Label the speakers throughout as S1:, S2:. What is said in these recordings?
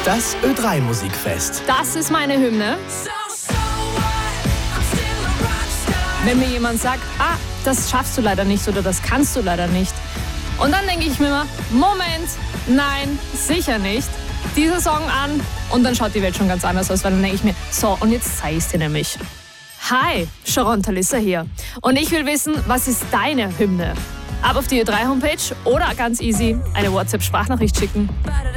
S1: Das Ö3 Musikfest.
S2: Das ist meine Hymne. Wenn mir jemand sagt, das schaffst du leider nicht oder das kannst du leider nicht. Und dann denke ich mir immer, Moment, nein, sicher nicht. Dieser Song an und dann schaut die Welt schon ganz anders aus, weil dann denke ich mir, so, und jetzt zeige ich es dir nämlich. Hi, Sharon Talissa hier. Und ich will wissen, was ist deine Hymne? Ab auf die Ö3-Homepage oder ganz easy eine WhatsApp-Sprachnachricht schicken.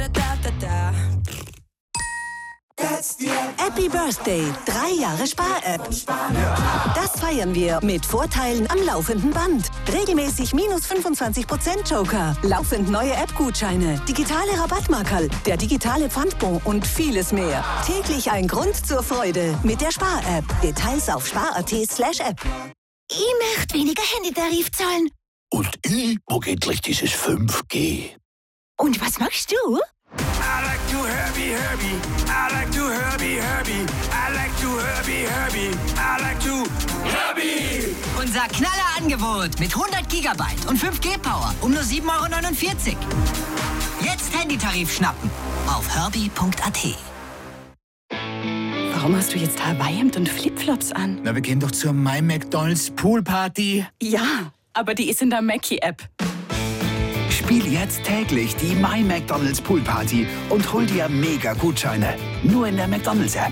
S3: Happy Birthday, 3 Jahre Spar-App. Das feiern wir mit Vorteilen am laufenden Band. Regelmäßig minus 25% Joker, laufend neue App-Gutscheine, digitale Rabattmarkerl, der digitale Pfandbon und vieles mehr. Täglich ein Grund zur Freude mit der Spar-App. Details auf spar.at/app.
S4: Ich möchte weniger Handytarif zahlen.
S5: Und wo geht gleich dieses 5G?
S4: Und was machst du?
S6: I like to Herbie. I like to Herbie. I like to Herbie. I like to Herbie.
S7: Unser Knallerangebot mit 100 Gigabyte und 5G-Power um nur 7,49 €. Jetzt Handytarif schnappen auf herbie.at.
S8: Warum hast du jetzt Hawaii-Hemd und Flipflops an?
S5: Na, wir gehen doch zur My McDonald's Poolparty.
S8: Ja, aber die ist in der Mackie-App.
S9: Spiel jetzt täglich die My McDonald's Poolparty und hol dir mega Gutscheine. Nur in der McDonald's App.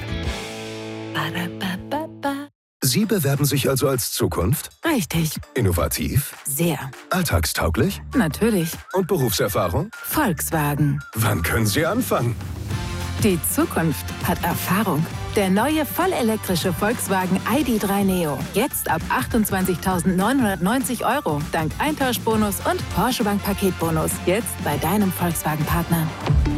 S1: Sie bewerben sich also als Zukunft?
S8: Richtig.
S1: Innovativ?
S8: Sehr.
S1: Alltagstauglich?
S8: Natürlich.
S1: Und Berufserfahrung?
S8: Volkswagen.
S1: Wann können Sie anfangen?
S8: Die Zukunft hat Erfahrung. Der neue vollelektrische Volkswagen ID.3 Neo. Jetzt ab 28.990 € dank Eintauschbonus und Porsche Bank Paketbonus. Jetzt bei deinem Volkswagen-Partner.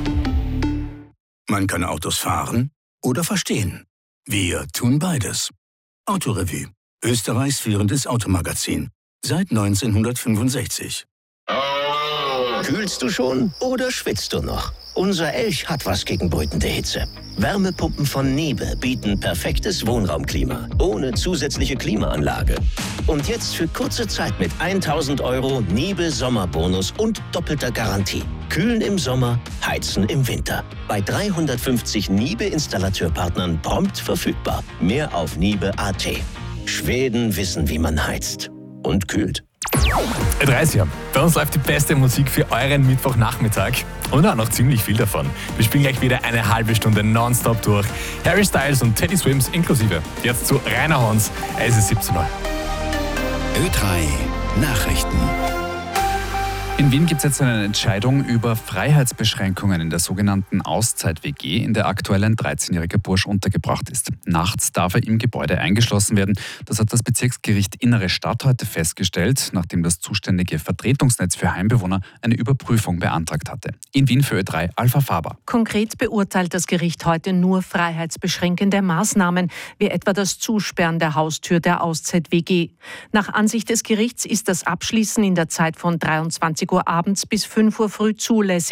S5: Man kann Autos fahren oder verstehen. Wir tun beides. Autorevue. Österreichs führendes Automagazin. Seit 1965.
S10: Kühlst du schon oder schwitzt du noch? Unser Elch hat was gegen brütende Hitze. Wärmepumpen von Niebe bieten perfektes Wohnraumklima, ohne zusätzliche Klimaanlage. Und jetzt für kurze Zeit mit 1.000 € Niebe Sommerbonus und doppelter Garantie. Kühlen im Sommer, heizen im Winter. Bei 350 Niebe-Installateurpartnern prompt verfügbar. Mehr auf niebe.at. Schweden wissen, wie man heizt und kühlt.
S11: Ö3, bei uns läuft die beste Musik für euren Mittwochnachmittag und auch noch ziemlich viel davon. Wir spielen gleich wieder eine halbe Stunde nonstop durch. Harry Styles und Teddy Swims inklusive. Jetzt zu Rainer Hons, es ist 17 Uhr.
S9: Ö3 Nachrichten.
S12: In Wien gibt es jetzt eine Entscheidung über Freiheitsbeschränkungen in der sogenannten Auszeit-WG, in der aktuell ein 13-jähriger Bursch untergebracht ist. Nachts darf er im Gebäude eingeschlossen werden. Das hat das Bezirksgericht Innere Stadt heute festgestellt, nachdem das zuständige Vertretungsnetz für Heimbewohner eine Überprüfung beantragt hatte. In Wien für Ö3 Alpha Faber.
S13: Konkret beurteilt das Gericht heute nur freiheitsbeschränkende Maßnahmen, wie etwa das Zusperren der Haustür der Auszeit-WG. Nach Ansicht des Gerichts ist das Abschließen in der Zeit von 23 Uhr abends bis 5 Uhr früh zulässig.